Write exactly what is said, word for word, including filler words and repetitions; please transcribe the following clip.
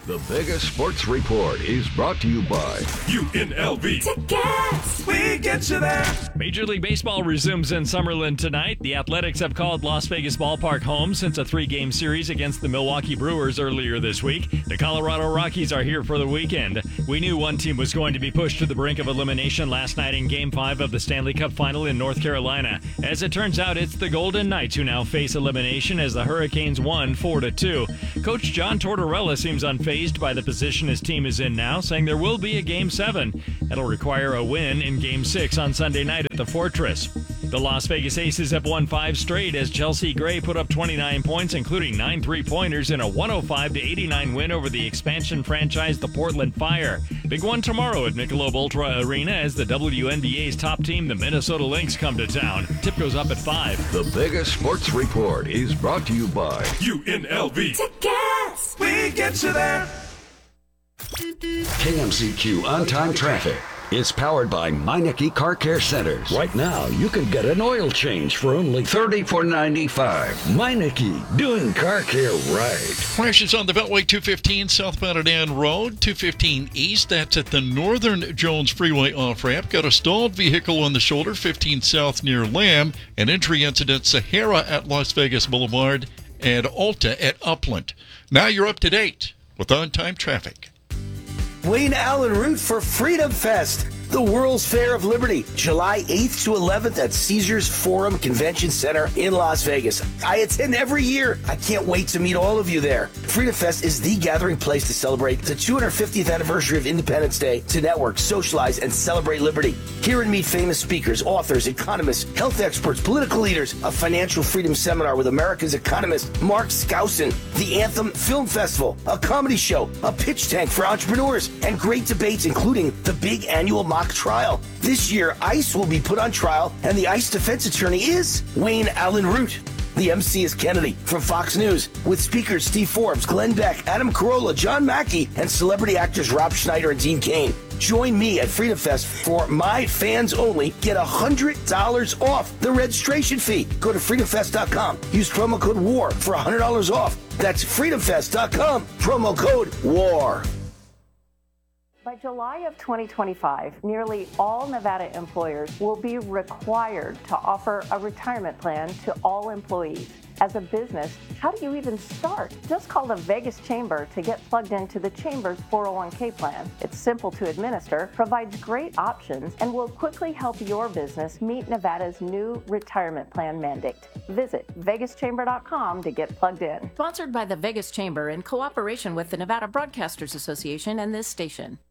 The Vegas Sports Report is brought to you by U N L V. Tickets! We get you there. Major League Baseball resumes in Summerlin tonight. The Athletics have called Las Vegas Ballpark home since a three-game series against the Milwaukee Brewers earlier this week. The Colorado Rockies are here for the weekend. We knew one team was going to be pushed to the brink of elimination last night in Game five of the Stanley Cup Final in North Carolina. As it turns out, it's the Golden Knights who now face elimination as the Hurricanes won four to two. Coach John Tortorella seems unfazed by the position his team is in now, saying there will be a Game seven. It'll require a win in Game six on Sunday night at the Fortress. The Las Vegas Aces have won five straight as Chelsea Gray put up twenty-nine points, including nine three-pointers in a one oh five to eighty-nine win over the expansion franchise, the Portland Fire. Big one tomorrow at Michelob Ultra Arena as the W N B A's top team, the Minnesota Lynx, come to town. Tip goes up at five. The Vegas Sports Report is brought to you by U N L V. Tickets! We get you there. K M C Q On-Time Traffic is powered by Meineke Car Care Centers. Right now, you can get an oil change for only thirty-four ninety-five. Meineke, doing car care right. Crashes on the Beltway two fifteen southbound at Ann Road, two fifteen east. That's at the Northern Jones Freeway off-ramp. Got a stalled vehicle on the shoulder, fifteen south near Lamb. An entry incident, Sahara at Las Vegas Boulevard and Alta at Upland. Now you're up to date with on-time traffic. Wayne Allen Root for Freedom Fest, the World's Fair of Liberty, July eighth to eleventh at Caesars Forum Convention Center in Las Vegas. I attend every year. I can't wait to meet all of you there. Freedom Fest is the gathering place to celebrate the two hundred fiftieth anniversary of Independence Day, to network, socialize, and celebrate liberty. Hear and meet famous speakers, authors, economists, health experts, political leaders, a financial freedom seminar with America's economist Mark Skousen, the Anthem Film Festival, a comedy show, a pitch tank for entrepreneurs, and great debates including the big annual mock trial. This year, ICE will be put on trial, and the ICE defense attorney is Wayne Allen Root. The M C is Kennedy from Fox News, with speakers Steve Forbes, Glenn Beck, Adam Carolla, John Mackey, and celebrity actors Rob Schneider and Dean Cain. Join me at Freedom Fest for my fans only. Get one hundred dollars off the registration fee. Go to freedom fest dot com. Use promo code WAR for one hundred dollars off. That's freedom fest dot com. Promo code WAR. By July of twenty twenty-five, nearly all Nevada employers will be required to offer a retirement plan to all employees. As a business, how do you even start? Just call the Vegas Chamber to get plugged into the Chamber's four oh one k plan. It's simple to administer, provides great options, and will quickly help your business meet Nevada's new retirement plan mandate. Visit vegas chamber dot com to get plugged in. Sponsored by the Vegas Chamber in cooperation with the Nevada Broadcasters Association and this station.